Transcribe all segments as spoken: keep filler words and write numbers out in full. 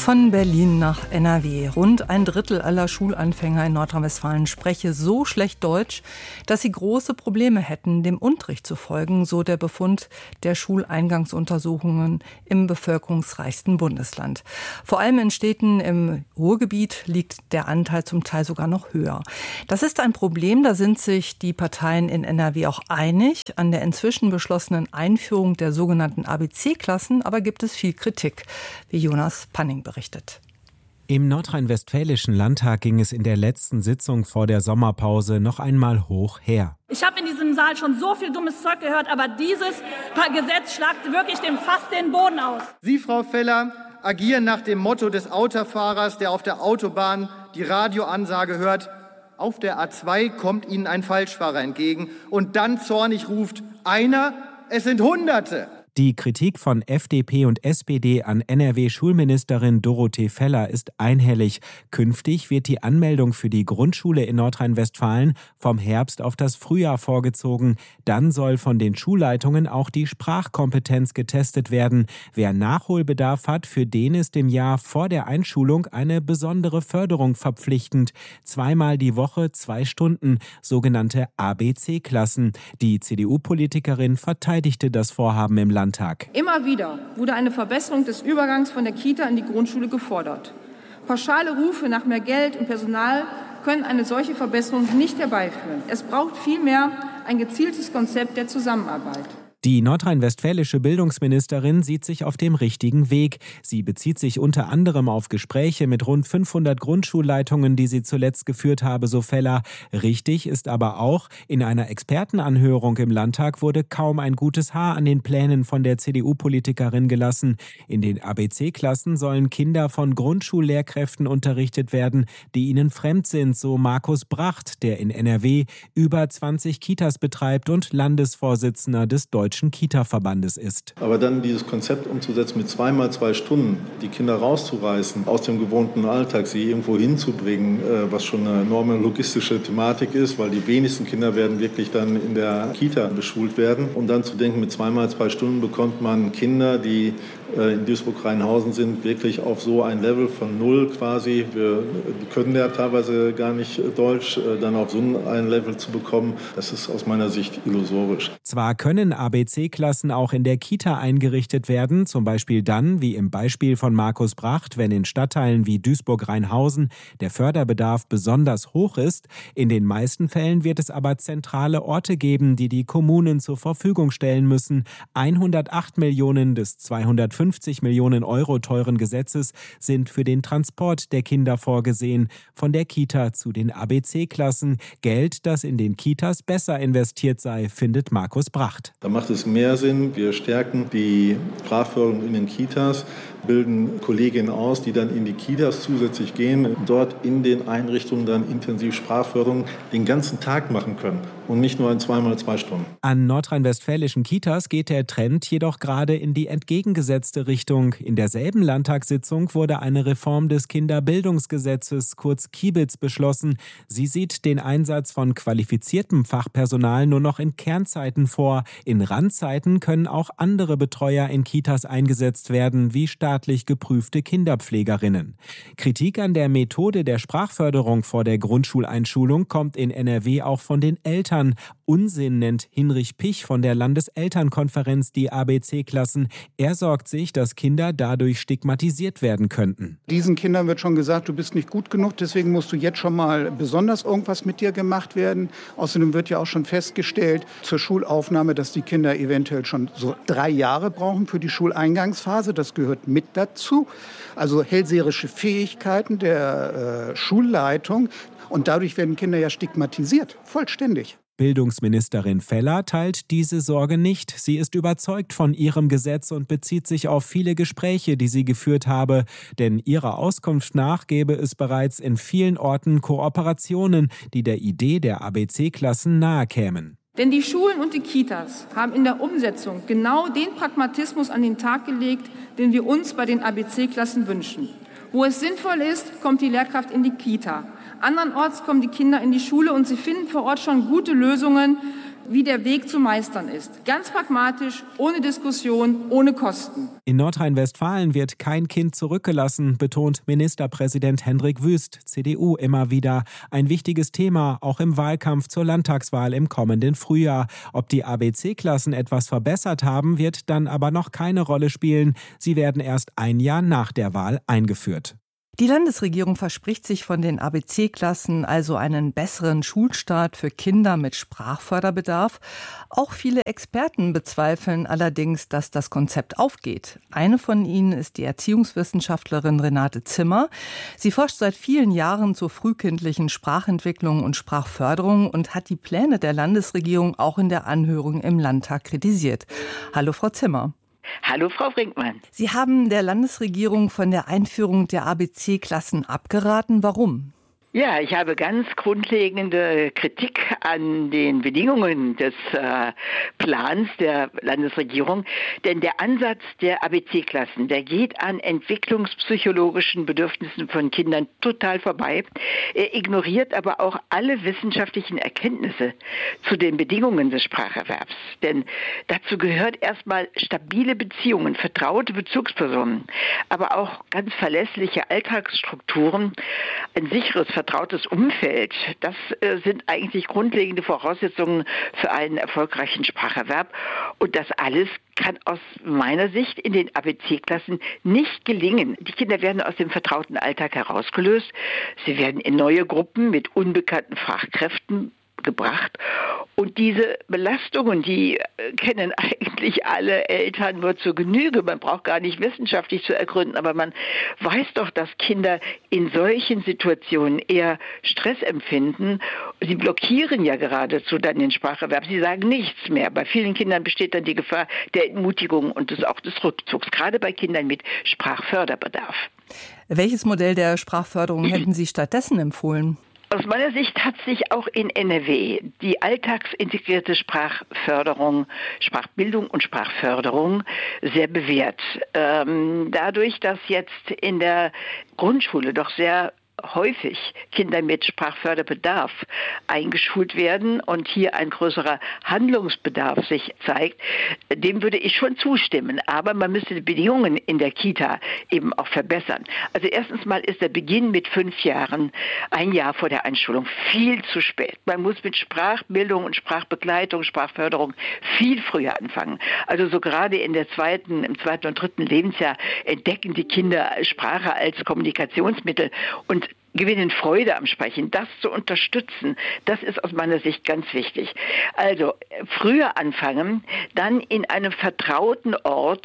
Von Berlin nach N R W. Rund ein Drittel aller Schulanfänger in Nordrhein-Westfalen spreche so schlecht Deutsch, dass sie große Probleme hätten, dem Unterricht zu folgen, so der Befund der Schuleingangsuntersuchungen im bevölkerungsreichsten Bundesland. Vor allem in Städten im Ruhrgebiet liegt der Anteil zum Teil sogar noch höher. Das ist ein Problem, da sind sich die Parteien in N R W auch einig. An der inzwischen beschlossenen Einführung der sogenannten A B C-Klassen aber gibt es viel Kritik, wie Jonas Panning berichtet. Im nordrhein-westfälischen Landtag ging es in der letzten Sitzung vor der Sommerpause noch einmal hoch her. Ich habe in diesem Saal schon so viel dummes Zeug gehört, aber dieses Gesetz schlagt wirklich dem Fass den Boden aus. Sie, Frau Feller, agieren nach dem Motto des Autofahrers, der auf der Autobahn die Radioansage hört: Auf der A zwei kommt Ihnen ein Falschfahrer entgegen, und dann zornig ruft: Einer, es sind Hunderte. Die Kritik von F D P und S P D an N R W-Schulministerin Dorothee Feller ist einhellig. Künftig wird die Anmeldung für die Grundschule in Nordrhein-Westfalen vom Herbst auf das Frühjahr vorgezogen. Dann soll von den Schulleitungen auch die Sprachkompetenz getestet werden. Wer Nachholbedarf hat, für den ist im Jahr vor der Einschulung eine besondere Förderung verpflichtend. Zweimal die Woche zwei Stunden, sogenannte A B C-Klassen. Die C D U-Politikerin verteidigte das Vorhaben im Land. Immer wieder wurde eine Verbesserung des Übergangs von der Kita in die Grundschule gefordert. Pauschale Rufe nach mehr Geld und Personal können eine solche Verbesserung nicht herbeiführen. Es braucht vielmehr ein gezieltes Konzept der Zusammenarbeit. Die nordrhein-westfälische Bildungsministerin sieht sich auf dem richtigen Weg. Sie bezieht sich unter anderem auf Gespräche mit rund fünfhundert Grundschulleitungen, die sie zuletzt geführt habe, so Feller. Richtig ist aber auch, in einer Expertenanhörung im Landtag wurde kaum ein gutes Haar an den Plänen von der C D U-Politikerin gelassen. In den A B C-Klassen sollen Kinder von Grundschullehrkräften unterrichtet werden, die ihnen fremd sind, so Markus Bracht, der in N R W über zwanzig Kitas betreibt und Landesvorsitzender des Deutschen Kita-Verbandes ist. Aber dann dieses Konzept umzusetzen mit zweimal zwei Stunden, die Kinder rauszureißen aus dem gewohnten Alltag, sie irgendwo hinzubringen, was schon eine enorme logistische Thematik ist, weil die wenigsten Kinder werden wirklich dann in der Kita beschult werden. Und dann zu denken, mit zweimal zwei Stunden bekommt man Kinder, die in Duisburg-Rheinhausen sind, wirklich auf so ein Level von null quasi. Wir die können ja teilweise gar nicht Deutsch, dann auf so ein Level zu bekommen, das ist aus meiner Sicht illusorisch. Zwar können A B C-Klassen auch in der Kita eingerichtet werden, zum Beispiel dann, wie im Beispiel von Markus Bracht, wenn in Stadtteilen wie Duisburg-Rheinhausen der Förderbedarf besonders hoch ist. In den meisten Fällen wird es aber zentrale Orte geben, die die Kommunen zur Verfügung stellen müssen. hundertacht Millionen des zweihundertfünfzig Millionen Euro teuren Gesetzes sind für den Transport der Kinder vorgesehen, von der Kita zu den A B C-Klassen. Geld, das in den Kitas besser investiert sei, findet Markus Bracht. Da macht es mehr Sinn, wir stärken die Sprachförderung in den Kitas, bilden Kolleginnen aus, die dann in die Kitas zusätzlich gehen, dort in den Einrichtungen dann intensiv Sprachförderung den ganzen Tag machen können und nicht nur in zweimal zwei Stunden. An nordrhein-westfälischen Kitas geht der Trend jedoch gerade in die entgegengesetzte Richtung. In derselben Landtagssitzung wurde eine Reform des Kinderbildungsgesetzes, kurz Kiebitz, beschlossen. Sie sieht den Einsatz von qualifiziertem Fachpersonal nur noch in Kernzeiten vor. In Randzeiten können auch andere Betreuer in Kitas eingesetzt werden, wie staatlich geprüfte Kinderpflegerinnen. Kritik an der Methode der Sprachförderung vor der Grundschuleinschulung kommt in N R W auch von den Eltern. Unsinn nennt Hinrich Pich von der Landeselternkonferenz die A B C-Klassen. Er sorgt sich, dass Kinder dadurch stigmatisiert werden könnten. Diesen Kindern wird schon gesagt, du bist nicht gut genug, deswegen musst du jetzt schon mal besonders irgendwas mit dir gemacht werden. Außerdem wird ja auch schon festgestellt zur Schulaufnahme, dass die Kinder eventuell schon so drei Jahre brauchen für die Schuleingangsphase. Das gehört mit dazu. Also hellseherische Fähigkeiten der äh, Schulleitung. Und dadurch werden Kinder ja stigmatisiert, vollständig. Bildungsministerin Feller teilt diese Sorge nicht. Sie ist überzeugt von ihrem Gesetz und bezieht sich auf viele Gespräche, die sie geführt habe. Denn ihrer Auskunft nach gäbe es bereits in vielen Orten Kooperationen, die der Idee der A B C-Klassen nahe kämen. Denn die Schulen und die Kitas haben in der Umsetzung genau den Pragmatismus an den Tag gelegt, den wir uns bei den A B C-Klassen wünschen. Wo es sinnvoll ist, kommt die Lehrkraft in die Kita. Andernorts kommen die Kinder in die Schule und sie finden vor Ort schon gute Lösungen, wie der Weg zu meistern ist. Ganz pragmatisch, ohne Diskussion, ohne Kosten. In Nordrhein-Westfalen wird kein Kind zurückgelassen, betont Ministerpräsident Hendrik Wüst, C D U, immer wieder. Ein wichtiges Thema, auch im Wahlkampf zur Landtagswahl im kommenden Frühjahr. Ob die A B C-Klassen etwas verbessert haben, wird dann aber noch keine Rolle spielen. Sie werden erst ein Jahr nach der Wahl eingeführt. Die Landesregierung verspricht sich von den A B C-Klassen also einen besseren Schulstart für Kinder mit Sprachförderbedarf. Auch viele Experten bezweifeln allerdings, dass das Konzept aufgeht. Eine von ihnen ist die Erziehungswissenschaftlerin Renate Zimmer. Sie forscht seit vielen Jahren zur frühkindlichen Sprachentwicklung und Sprachförderung und hat die Pläne der Landesregierung auch in der Anhörung im Landtag kritisiert. Hallo, Frau Zimmer. Hallo, Frau Brinkmann. Sie haben der Landesregierung von der Einführung der A B C-Klassen abgeraten. Warum? Ja, ich habe ganz grundlegende Kritik an den Bedingungen des äh, Plans der Landesregierung, denn der Ansatz der A B C-Klassen, der geht an entwicklungspsychologischen Bedürfnissen von Kindern total vorbei. Er ignoriert aber auch alle wissenschaftlichen Erkenntnisse zu den Bedingungen des Spracherwerbs, denn dazu gehört erstmal stabile Beziehungen, vertraute Bezugspersonen, aber auch ganz verlässliche Alltagsstrukturen, ein sicheres vertrautes Umfeld, das äh, sind eigentlich grundlegende Voraussetzungen für einen erfolgreichen Spracherwerb. Und das alles kann aus meiner Sicht in den A B C-Klassen nicht gelingen. Die Kinder werden aus dem vertrauten Alltag herausgelöst. Sie werden in neue Gruppen mit unbekannten Fachkräften gebracht. Und diese Belastungen, die kennen eigentlich alle Eltern nur zur Genüge. Man braucht gar nicht wissenschaftlich zu ergründen, aber man weiß doch, dass Kinder in solchen Situationen eher Stress empfinden. Sie blockieren ja geradezu dann den Spracherwerb. Sie sagen nichts mehr. Bei vielen Kindern besteht dann die Gefahr der Entmutigung und des, auch des Rückzugs, gerade bei Kindern mit Sprachförderbedarf. Welches Modell der Sprachförderung hätten Sie stattdessen empfohlen? Aus meiner Sicht hat sich auch in N R W die alltagsintegrierte Sprachförderung, Sprachbildung und Sprachförderung sehr bewährt. Ähm, dadurch, dass jetzt in der Grundschule doch sehr häufig Kinder mit Sprachförderbedarf eingeschult werden und hier ein größerer Handlungsbedarf sich zeigt, dem würde ich schon zustimmen. Aber man müsste die Bedingungen in der Kita eben auch verbessern. Also erstens mal ist der Beginn mit fünf Jahren, ein Jahr vor der Einschulung, viel zu spät. Man muss mit Sprachbildung und Sprachbegleitung, Sprachförderung viel früher anfangen. Also so gerade in der zweiten, im zweiten und dritten Lebensjahr entdecken die Kinder Sprache als Kommunikationsmittel und gewinnen Freude am Sprechen. Das zu unterstützen, das ist aus meiner Sicht ganz wichtig. Also früher anfangen, dann in einem vertrauten Ort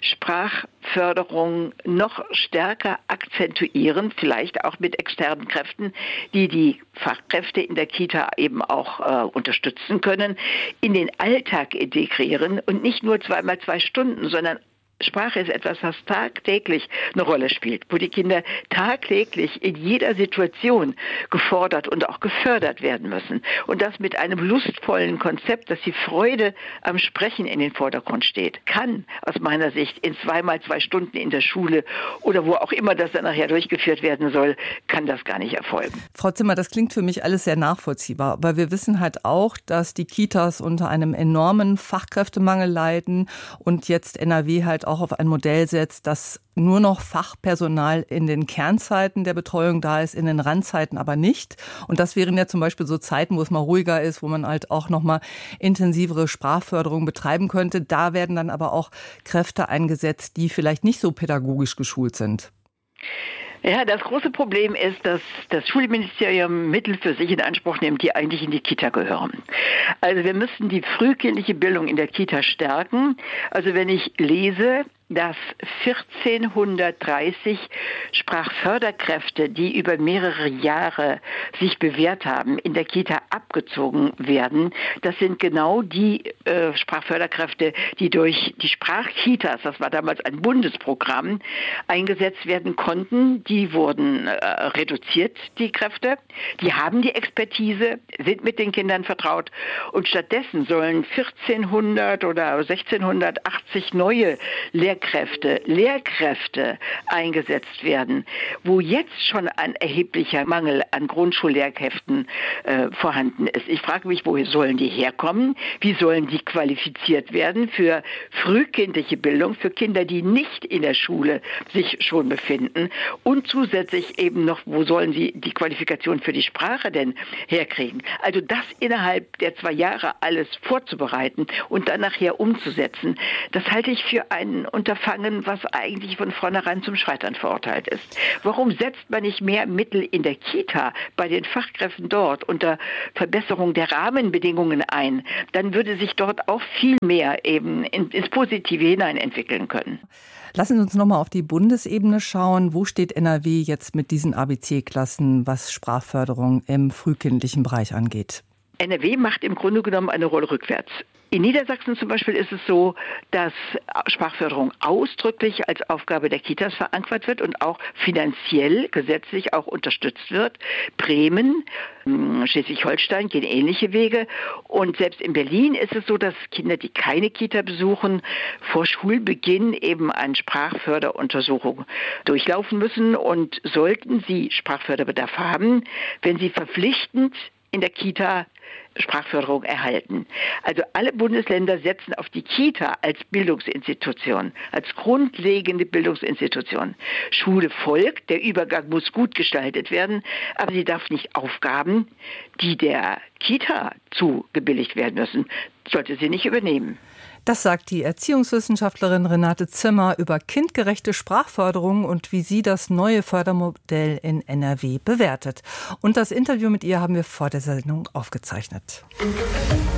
Sprachförderung noch stärker akzentuieren, vielleicht auch mit externen Kräften, die die Fachkräfte in der Kita eben auch äh, unterstützen können, in den Alltag integrieren und nicht nur zweimal zwei Stunden, sondern Sprache ist etwas, was tagtäglich eine Rolle spielt, wo die Kinder tagtäglich in jeder Situation gefordert und auch gefördert werden müssen. Und das mit einem lustvollen Konzept, dass die Freude am Sprechen in den Vordergrund steht, kann aus meiner Sicht in zweimal zwei Stunden in der Schule oder wo auch immer das dann nachher durchgeführt werden soll, kann das gar nicht erfolgen. Frau Zimmer, das klingt für mich alles sehr nachvollziehbar, aber wir wissen halt auch, dass die Kitas unter einem enormen Fachkräftemangel leiden und jetzt N R W halt auch auf ein Modell setzt, dass nur noch Fachpersonal in den Kernzeiten der Betreuung da ist, in den Randzeiten aber nicht. Und das wären ja zum Beispiel so Zeiten, wo es mal ruhiger ist, wo man halt auch noch mal intensivere Sprachförderung betreiben könnte. Da werden dann aber auch Kräfte eingesetzt, die vielleicht nicht so pädagogisch geschult sind. Ja, das große Problem ist, dass das Schulministerium Mittel für sich in Anspruch nimmt, die eigentlich in die Kita gehören. Also wir müssen die frühkindliche Bildung in der Kita stärken. Also wenn ich lese, dass vierzehnhundertdreißig Sprachförderkräfte, die über mehrere Jahre sich bewährt haben, in der Kita abgezogen werden. Das sind genau die äh, Sprachförderkräfte, die durch die Sprachkitas, das war damals ein Bundesprogramm, eingesetzt werden konnten. Die wurden äh, reduziert, die Kräfte. Die haben die Expertise, sind mit den Kindern vertraut und stattdessen sollen vierzehnhundert oder sechzehnhundertachtzig neue Lehrkräfte Lehrkräfte, Lehrkräfte eingesetzt werden, wo jetzt schon ein erheblicher Mangel an Grundschullehrkräften äh, vorhanden ist. Ich frage mich, woher sollen die herkommen? Wie sollen die qualifiziert werden für frühkindliche Bildung, für Kinder, die nicht in der Schule sich schon befinden? Und zusätzlich eben noch, wo sollen sie die Qualifikation für die Sprache denn herkriegen? Also das innerhalb der zwei Jahre alles vorzubereiten und dann nachher umzusetzen, das halte ich für ein Unterfangen, was eigentlich von vornherein zum Scheitern verurteilt ist. Warum setzt man nicht mehr Mittel in der Kita, bei den Fachkräften dort, unter Verbesserung der Rahmenbedingungen ein? Dann würde sich dort auch viel mehr eben ins Positive hinein entwickeln können. Lassen Sie uns nochmal auf die Bundesebene schauen. Wo steht N R W jetzt mit diesen A B C-Klassen, was Sprachförderung im frühkindlichen Bereich angeht? N R W macht im Grunde genommen eine Rolle rückwärts. In Niedersachsen zum Beispiel ist es so, dass Sprachförderung ausdrücklich als Aufgabe der Kitas verankert wird und auch finanziell, gesetzlich auch unterstützt wird. Bremen, Schleswig-Holstein gehen ähnliche Wege. Und selbst in Berlin ist es so, dass Kinder, die keine Kita besuchen, vor Schulbeginn eben eine Sprachförderuntersuchung durchlaufen müssen. Und sollten sie Sprachförderbedarf haben, wenn sie verpflichtend in der Kita Sprachförderung erhalten. Also alle Bundesländer setzen auf die Kita als Bildungsinstitution, als grundlegende Bildungsinstitution. Schule folgt, der Übergang muss gut gestaltet werden, aber sie darf nicht Aufgaben, die der Kita zugebilligt werden müssen, sollte sie nicht übernehmen. Das sagt die Erziehungswissenschaftlerin Renate Zimmer über kindgerechte Sprachförderung und wie sie das neue Fördermodell in N R W bewertet. Und das Interview mit ihr haben wir vor der Sendung aufgezeichnet.